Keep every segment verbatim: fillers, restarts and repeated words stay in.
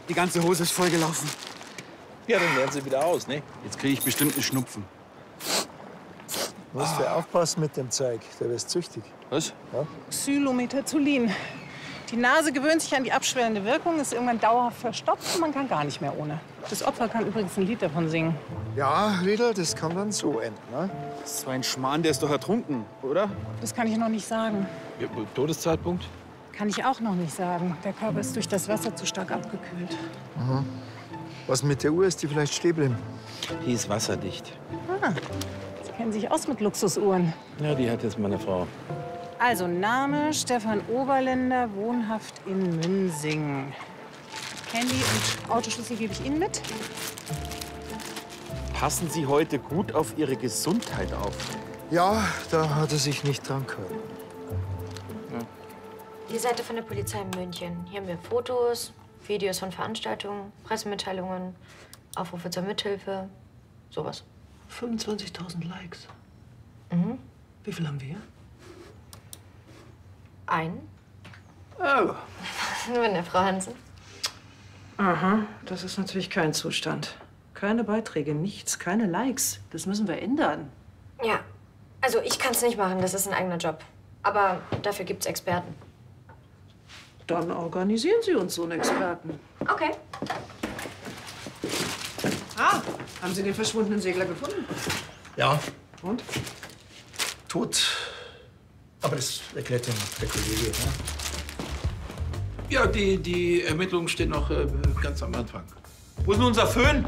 Die ganze Hose ist vollgelaufen. Ja, dann lernen Sie wieder aus, ne? Jetzt kriege ich bestimmt einen Schnupfen. Du musst ja aufpassen mit dem Zeug, der wird süchtig. Was? Ja? Xylometazolin. Die Nase gewöhnt sich an die abschwellende Wirkung, ist irgendwann dauerhaft verstopft und man kann gar nicht mehr ohne. Das Opfer kann übrigens ein Lied davon singen. Ja, Riedel, das kann dann so enden, ne? Das ist so ein Schmarrn, der ist doch ertrunken, oder? Das kann ich noch nicht sagen. Ja, Todeszeitpunkt? Kann ich auch noch nicht sagen. Der Körper ist durch das Wasser zu stark abgekühlt. Aha. Was mit der Uhr, ist die vielleicht stehen geblieben? Die ist wasserdicht. Ah, Sie kennen sich aus mit Luxusuhren. Ja, die hat jetzt meine Frau. Also Name Stefan Oberländer, wohnhaft in Münsing. Handy und Autoschlüssel gebe ich Ihnen mit. Passen Sie heute gut auf Ihre Gesundheit auf. Ja, da hat er sich nicht dran gehalten. Die Seite von der Polizei in München. Hier haben wir Fotos, Videos von Veranstaltungen, Pressemitteilungen, Aufrufe zur Mithilfe, sowas. fünfundzwanzigtausend Likes. Mhm. Wie viel haben wir? Ein. Oh. Nur in der Frau Hansen. Aha, das ist natürlich kein Zustand. Keine Beiträge, nichts, keine Likes. Das müssen wir ändern. Ja, also ich kann es nicht machen, das ist ein eigener Job. Aber dafür gibt's Experten. Dann organisieren Sie uns so einen Experten. Okay. Ah, haben Sie den verschwundenen Segler gefunden? Ja, Und? tot. Aber das erklärt dann der Kollege. Ne? Ja, die, die Ermittlungen stehen noch äh, ganz am Anfang. Wo ist nun unser Föhn?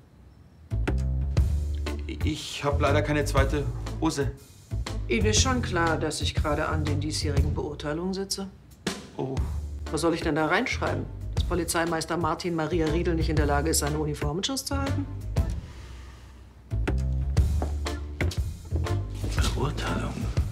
Ich habe leider keine zweite Hose. Ihnen ist schon klar, dass ich gerade an den diesjährigen Beurteilungen sitze. Oh. Was soll ich denn da reinschreiben? Dass Polizeimeister Martin Maria Riedel nicht in der Lage ist, seine Uniform in Schuss zu halten? Beurteilung?